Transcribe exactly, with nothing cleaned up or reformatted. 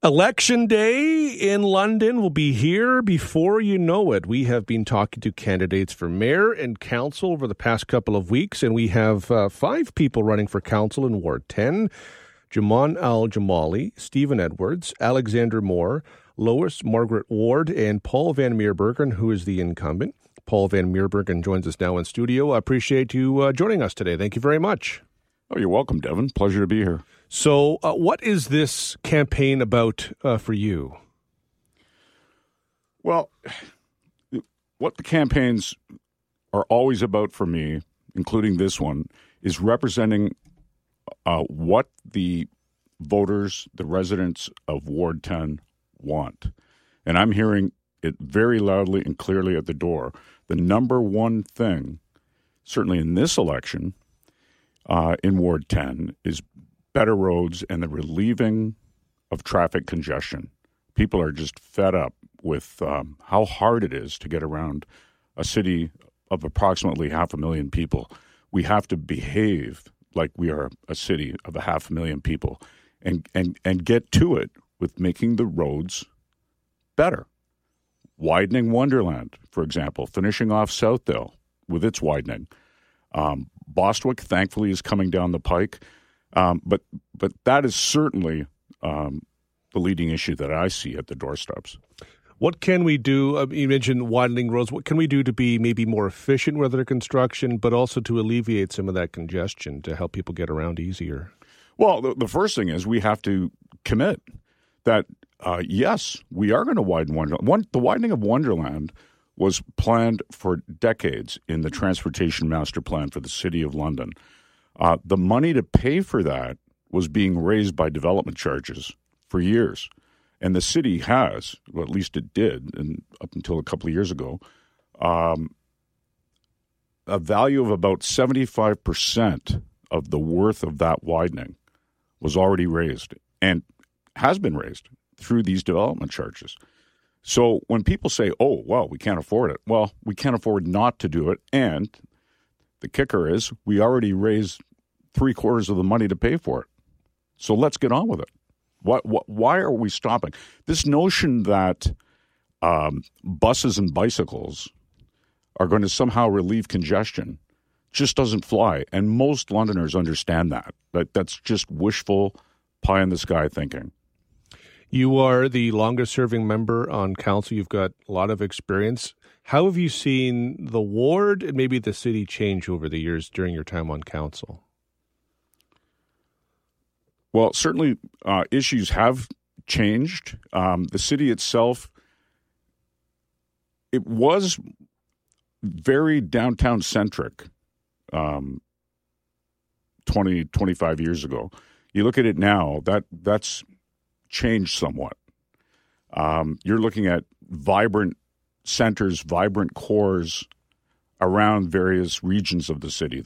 Election day in London will be here before you know it. We have been talking to candidates for mayor and council over the past couple of weeks, and we have uh, five people running for council in Ward ten. Jamon Al-Jamali, Stephen Edwards, Alexander Moore, Lois Margaret Ward, and Paul Van Meerbergen, who is the incumbent. Paul Van Meerbergen joins us now in studio. I appreciate you uh, joining us today. Thank you very much. Oh, you're welcome, Devin. Pleasure to be here. So uh, what is this campaign about uh, for you? Well, what the campaigns are always about for me, including this one, is representing uh, what the voters, the residents of Ward ten want. And I'm hearing it very loudly and clearly at the door. The number one thing, certainly in this election, uh, in Ward ten, is better roads and the relieving of traffic congestion. People are just fed up with um, how hard it is to get around a city of approximately half a million people. We have to behave like we are a city of a half a million people and, and, and get to it with making the roads better. Widening Wonderland, for example, finishing off Southdale with its widening. Um, Bostwick, thankfully, is coming down the pike. Um, but but that is certainly um, the leading issue that I see at the doorsteps. What can we do? Uh, you mentioned widening roads. What can we do to be maybe more efficient with their construction, but also to alleviate some of that congestion to help people get around easier? Well, the, the first thing is we have to commit that, uh, yes, we are going to widen Wonderland. One, the widening of Wonderland was planned for decades in the Transportation Master Plan for the City of London. Uh, the money to pay for that was being raised by development charges for years. And the city has, well, at least it did, and up until a couple of years ago, um, a value of about seventy-five percent of the worth of that widening was already raised and has been raised through these development charges. So when people say, oh, well, we can't afford it, well, we can't afford not to do it. And the kicker is we already raised three quarters of the money to pay for it. So let's get on with it. What, what, why are we stopping? This notion that um, buses and bicycles are going to somehow relieve congestion just doesn't fly. And most Londoners understand that. that that's just wishful pie-in-the-sky thinking. You are the longest-serving member on council. You've got a lot of experience. How have you seen the ward and maybe the city change over the years during your time on council? Well, certainly uh, issues have changed. Um, the city itself, it was very downtown-centric um, twenty, twenty-five years ago. You look at it now, that that's changed somewhat. Um, you're looking at vibrant centers, vibrant cores around various regions of the city.